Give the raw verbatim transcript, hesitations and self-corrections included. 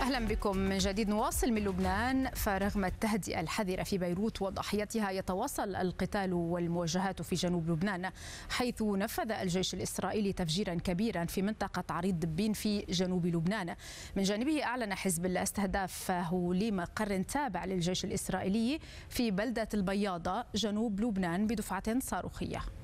أهلا بكم من جديد. نواصل من لبنان. فرغم التهدئة الحذرة في بيروت وضحيتها، يتواصل القتال والمواجهات في جنوب لبنان، حيث نفذ الجيش الإسرائيلي تفجيرا كبيرا في منطقة عريض دبين في جنوب لبنان. من جانبه أعلن حزب الله استهدافه لمقر تابع للجيش الإسرائيلي في بلدة البياضة جنوب لبنان بدفعة صاروخية.